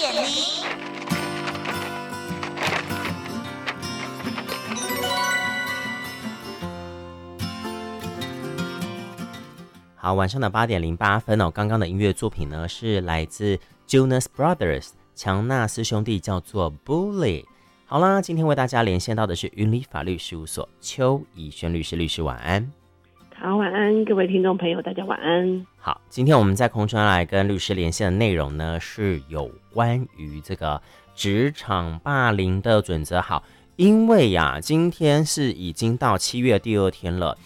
8.0。 好，晚上的8:08哦。刚刚的音乐作品呢是来自 Jonas Brothers 强纳斯兄弟，叫做 Bully。好啦，今天为大家连线到的是云里法律事务所邱怡萱律师，律师晚安。 好，晚安，各位听众朋友，大家晚安。 好，今天我们在空中来跟律师连线的内容呢，是有关于这个职场霸凌的准则。好，因为呀，今天是已经到7月第2天了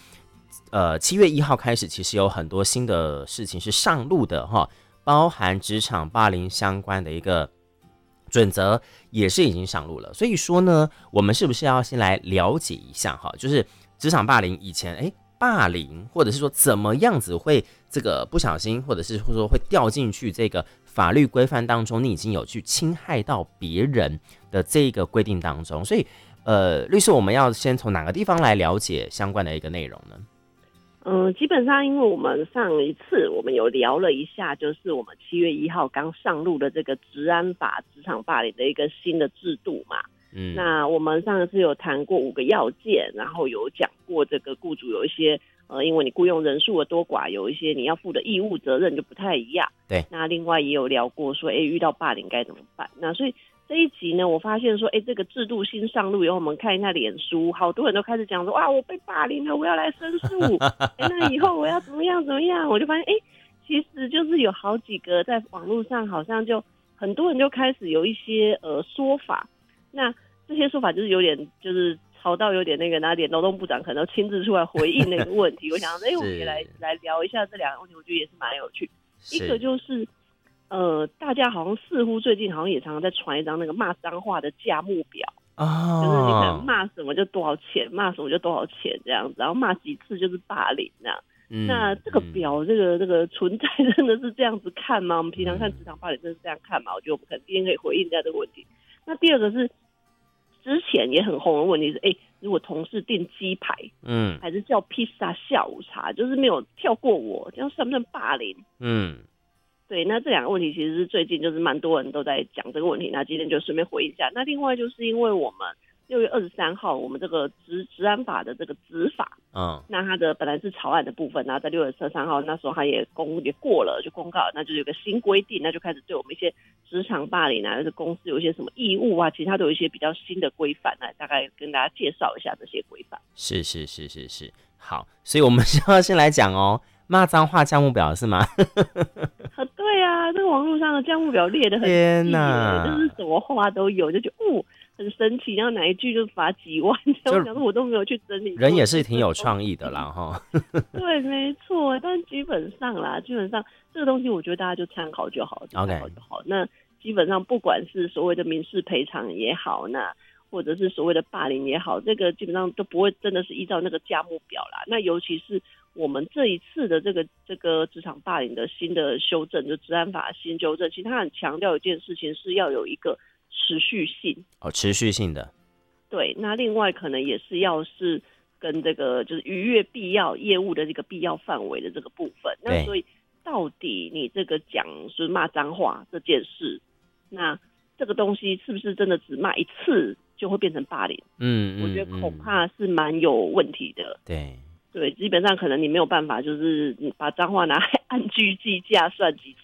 ，7月1号开始，其实有很多新的事情是上路的哈，包含职场霸凌相关的一个准则也是已经上路了。所以说呢，我们是不是要先来了解一下哈，就是职场霸凌以前霸凌，或者是说怎么样子会这个不小心，或者是说会掉进去这个法律规范当中，你已经有去侵害到别人的这个规定当中。所以律师，我们要先从哪个地方来了解相关的一个内容呢？ 基本上因为我们上一次我们有聊了一下，就是我们7月1号刚上路的这个职安法职场霸凌的一个新的制度嘛。那我们上一次有谈过5个要件，然后有讲过这个雇主有一些因为你雇佣人数的多寡，有一些你要负的义务责任就不太一样。 对。 那另外也有聊过说遇到霸凌该怎么办。那所以这一集呢，我发现说这个制度新上路以后，我们看一下脸书，好多人都开始讲说哇，我被霸凌了，我要来申诉那以后我要怎么样怎么样。我就发现其实就是有好几个在网络上好像就很多人就开始有一些说法。那这些说法就是有点就是吵到有点那个，拿点劳动部长可能亲自出来回应那个问题。我想说我们也来聊一下这两个问题，我觉得也是蛮有趣。一个就是大家好像似乎最近好像也常常在传一张那个骂脏话的价目表就是你可能骂什么就多少钱，骂什么就多少钱这样子，然后骂几次就是霸凌这样。那这个表这个存在真的是这样子看吗？我们平常看职场霸凌真的是这样看吗？我觉得我们可能今天可以回应一下这个问题。那第二个是之前也很红的问题是如果同事订鸡排还是叫披萨下午茶，就是没有跳过我，这样算不算霸凌？对，那这两个问题其实是最近就是蛮多人都在讲这个问题，那今天就顺便回应一下。那另外就是因为我们6月23号我们这个职安法的这个执法那它的本来是草案的部分，然后在6月23号那时候它也过了就公告，那就有个新规定，那就开始对我们一些职场霸凌就是公司有一些什么义务啊，其他都有一些比较新的规范，那大概跟大家介绍一下这些规范。是。 好，所以我们要先来讲骂脏话价目表是吗？ 对啊，这个网络上的价目表列得很细，天哪，就是什么话都有，就觉得很神奇，然后哪一句就罚几万，这样我都没有去整理。 人也是挺有创意的啦齁。 对，没错，但基本上这个东西我觉得大家就参考就好，参考就好。那基本上不管是所谓的民事赔偿也好，那或者是所谓的霸凌也好，这个基本上都不会真的是依照那个价目表啦。那尤其是我们这一次的这个职场霸凌的新的修正，就职安法新修正，其实它很强调一件事情是要有一个持续性持续性的。 对，那另外可能也是要是跟这个就是逾越必要业务的这个必要范围的这个部分。那所以到底你这个讲是骂脏话这件事，那这个东西是不是真的只骂一次就会变成霸凌？我觉得恐怕是蛮有问题的。对，基本上可能你没有办法，就是你把脏话拿来按句计价算几次